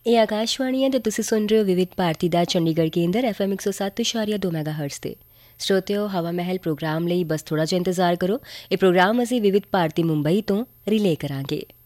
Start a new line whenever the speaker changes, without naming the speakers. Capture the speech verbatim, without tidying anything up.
ਇਹ ਆਕਾਸ਼ਵਾਣੀ ਹੈ ਅਤੇ ਤੁਸੀਂ ਸੁਣ ਰਹੇ ਹੋ ਵਿਵਿਧ ਭਾਰਤੀ ਦਾ ਚੰਡੀਗੜ੍ਹ ਕੇਂਦਰ ਐਫ ਐਮ ਇੱਕ ਸੌ ਸੱਤ ਇਸ਼ਾਰੀਆ ਦੋ ਮੈਗਾ ਹਰਟਜ਼ 'ਤੇ। ਸਰੋਤਿਓ, ਹਵਾ ਮਹਿਲ ਪ੍ਰੋਗਰਾਮ ਲਈ ਬਸ ਥੋੜ੍ਹਾ ਜਿਹਾ ਇੰਤਜ਼ਾਰ ਕਰੋ। ਇਹ ਪ੍ਰੋਗਰਾਮ ਅਸੀਂ ਵਿਵਿਧ ਭਾਰਤੀ ਮੁੰਬਈ ਤੋਂ ਰਿਲੇ ਕਰਾਂਗੇ।